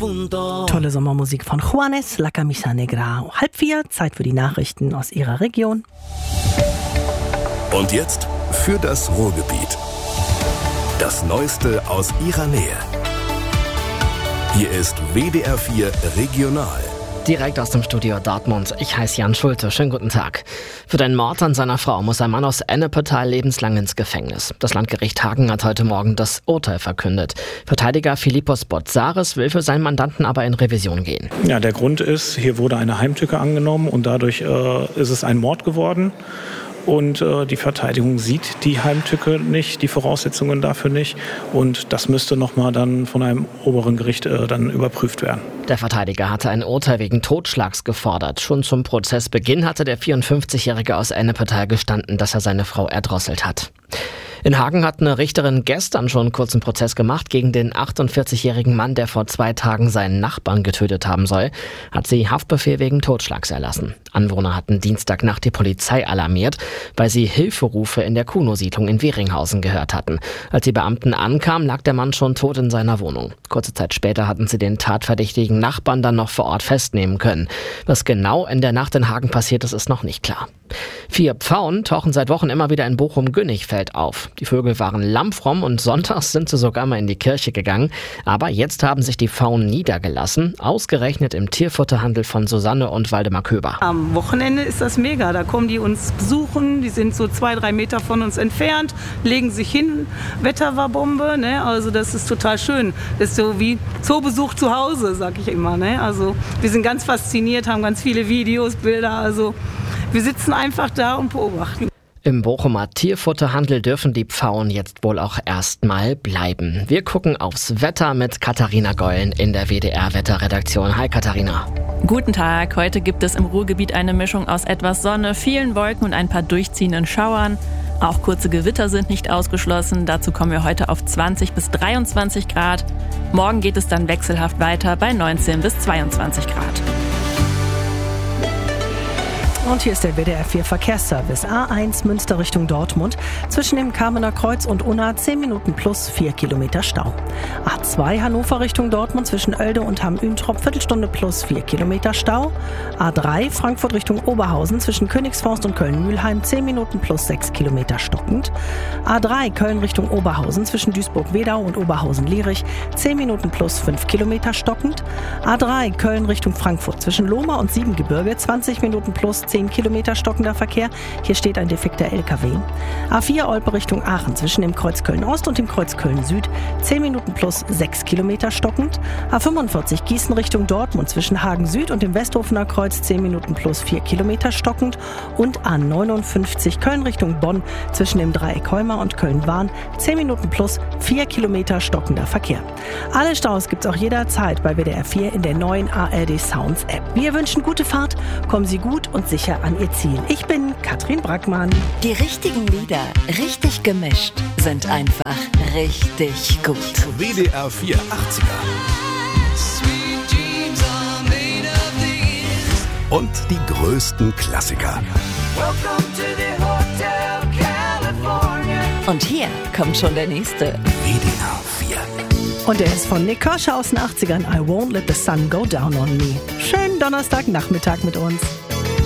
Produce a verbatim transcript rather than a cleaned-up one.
punto. Tolle Sommermusik von Juanes, La Camisa Negra. Halb vier, Zeit für die Nachrichten aus Ihrer Region. Und jetzt für das Ruhrgebiet. Das Neueste aus Ihrer Nähe. Hier ist W D R vier Regional. Direkt aus dem Studio Dortmund. Ich heiße Jan Schulte. Schönen guten Tag. Für den Mord an seiner Frau muss ein Mann aus Ennepetal lebenslang ins Gefängnis. Das Landgericht Hagen hat heute Morgen das Urteil verkündet. Verteidiger Philippos Botzaris will für seinen Mandanten aber in Revision gehen. Ja, der Grund ist, hier wurde eine Heimtücke angenommen und dadurch äh, ist es ein Mord geworden. Und äh, die Verteidigung sieht die Heimtücke nicht, die Voraussetzungen dafür nicht. Und das müsste nochmal dann von einem oberen Gericht äh, dann überprüft werden. Der Verteidiger hatte ein Urteil wegen Totschlags gefordert. Schon zum Prozessbeginn hatte der vierundfünfzigjährige aus Ennepetal gestanden, dass er seine Frau erdrosselt hat. In Hagen hat eine Richterin gestern schon einen kurzen Prozess gemacht gegen den achtundvierzigjährigen Mann, der vor zwei Tagen seinen Nachbarn getötet haben soll, hat sie Haftbefehl wegen Totschlags erlassen. Anwohner hatten Dienstagnacht die Polizei alarmiert, weil sie Hilferufe in der Kuno-Siedlung in Wehringhausen gehört hatten. Als die Beamten ankamen, lag der Mann schon tot in seiner Wohnung. Kurze Zeit später hatten sie den tatverdächtigen Nachbarn dann noch vor Ort festnehmen können. Was genau in der Nacht in Hagen passiert ist, ist noch nicht klar. Vier Pfauen tauchen seit Wochen immer wieder in Bochum-Gönnigfeld auf. Die Vögel waren lammfromm und sonntags sind sie sogar mal in die Kirche gegangen. Aber jetzt haben sich die Pfauen niedergelassen, ausgerechnet im Tierfutterhandel von Susanne und Waldemar Köber. Am Wochenende ist das mega, da kommen die uns besuchen, die sind so zwei, drei Meter von uns entfernt, legen sich hin, Wetter war Bombe, ne? Also das ist total schön. Das ist so wie Zoobesuch zu Hause, sag ich immer. Ne? Also wir sind ganz fasziniert, haben ganz viele Videos, Bilder, also wir sitzen einfach da und beobachten. Im Bochumer Tierfutterhandel dürfen die Pfauen jetzt wohl auch erstmal bleiben. Wir gucken aufs Wetter mit Katharina Geulen in der W D R-Wetterredaktion. Hi Katharina. Guten Tag. Heute gibt es im Ruhrgebiet eine Mischung aus etwas Sonne, vielen Wolken und ein paar durchziehenden Schauern. Auch kurze Gewitter sind nicht ausgeschlossen. Dazu kommen wir heute auf zwanzig bis dreiundzwanzig Grad. Morgen geht es dann wechselhaft weiter bei neunzehn bis zweiundzwanzig Grad. Und hier ist der W D R vier Verkehrsservice. A eins Münster Richtung Dortmund. Zwischen dem Kamener Kreuz und Unna zehn Minuten plus vier Kilometer Stau. A zwei Hannover Richtung Dortmund zwischen Oelde und Hamm-Üntrop Viertelstunde plus vier Kilometer Stau. A drei Frankfurt Richtung Oberhausen zwischen Königsforst und Köln-Mühlheim zehn Minuten plus sechs Kilometer stockend. A drei Köln Richtung Oberhausen zwischen Duisburg-Wedau und Oberhausen-Lierich zehn Minuten plus fünf Kilometer stockend. A drei Köln Richtung Frankfurt zwischen Lohmar und Siebengebirge zwanzig Minuten plus zehn Kilometer stockender Verkehr. Hier steht ein defekter L K W. A vier Olpe Richtung Aachen zwischen dem Kreuz Köln-Ost und dem Kreuz Köln-Süd zehn Minuten plus sechs Kilometer stockend. A fünfundvierzig Gießen Richtung Dortmund zwischen Hagen-Süd und dem Westhofener Kreuz zehn Minuten plus vier Kilometer stockend. Und A neunundfünfzig Köln Richtung Bonn zwischen dem Dreieck Heumar und Köln-Wahn zehn Minuten plus vier Kilometer stockender Verkehr. Alle Staus gibt's auch jederzeit bei W D R vier in der neuen A R D Sounds App. Wir wünschen gute Fahrt, kommen Sie gut und sicher an Ihr Ziel. Ich bin Katrin Brackmann. Die richtigen Lieder, richtig gemischt, sind einfach richtig gut. W D R vier achtziger. Und die größten Klassiker. Und hier kommt schon der nächste. W D R vier. Und der ist von Nick Kershaw aus den achtzigern. I won't let the sun go down on me. Schönen Donnerstagnachmittag mit uns.